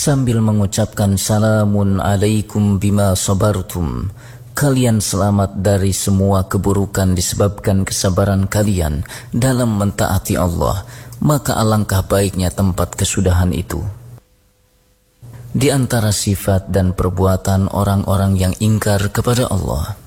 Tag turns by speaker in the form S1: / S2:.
S1: sambil mengucapkan salamun alaikum bima sabartum, kalian selamat dari semua keburukan disebabkan kesabaran kalian dalam mentaati Allah, maka alangkah baiknya tempat kesudahan itu. Di antara sifat dan perbuatan orang-orang yang ingkar kepada Allah,